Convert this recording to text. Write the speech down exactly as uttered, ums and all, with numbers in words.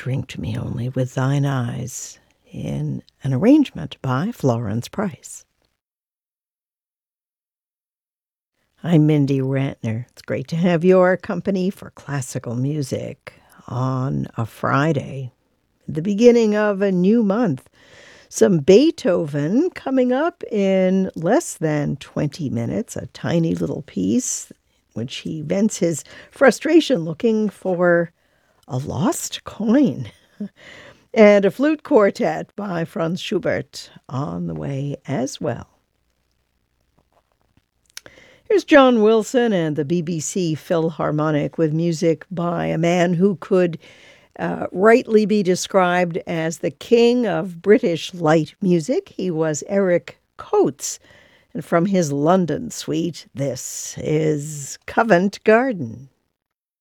Drink to Me Only with Thine Eyes in an arrangement by Florence Price. I'm Mindy Rantner. It's great to have your company for classical music on a Friday, the beginning of a new month. Some Beethoven coming up in less than twenty minutes, a tiny little piece in which he vents his frustration looking for a lost coin. And a flute quartet by Franz Schubert on the way as well. Here's John Wilson and the B B C Philharmonic with music by a man who could uh, rightly be described as the king of British light music. He was Eric Coates. And from his London suite, this is Covent Garden.